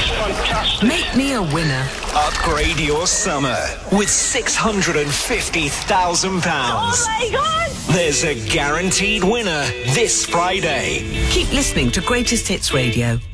That's fantastic. Make me a winner. Upgrade your summer with £650,000. Oh my God! There's a guaranteed winner this Friday. Keep listening to Greatest Hits Radio.